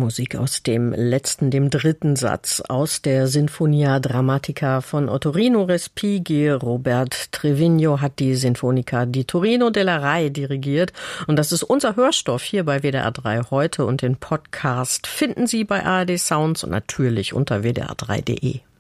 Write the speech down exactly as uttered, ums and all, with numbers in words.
Musik aus dem letzten, dem dritten Satz aus der Sinfonia Drammatica von Ottorino Respighi. Robert Trevigno hat die Sinfonica di Torino della Rai dirigiert. Und das ist unser Hörstoff hier bei W D R drei heute. Und den Podcast finden Sie bei A R D Sounds und natürlich unter w d r drei punkt d e.